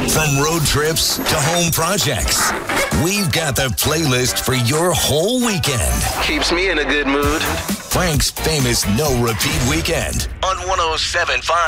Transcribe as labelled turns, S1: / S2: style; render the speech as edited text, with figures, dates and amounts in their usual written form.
S1: From road trips to home projects, we've got the playlist for your whole weekend.
S2: Keeps me in a good mood.
S1: Frank's famous no-repeat weekend on 107.5.